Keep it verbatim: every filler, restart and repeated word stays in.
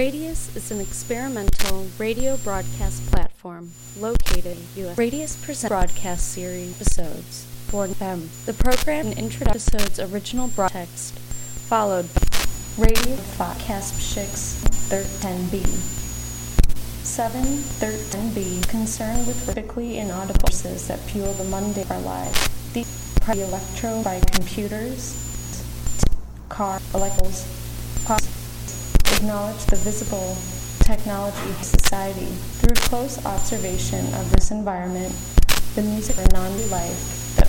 Radius is an experimental radio broadcast platform located in U S Radius presents broadcast series episodes for them. The program introduces episodes original broadcast followed by Radio Podcast six thirteen B. seven thirteen B concerned with vertically inaudible voices that fuel the Monday of our lives. These are electro by computers, car, electricals, acknowledge the visible technology of society. Through close observation of this environment, the music of non life that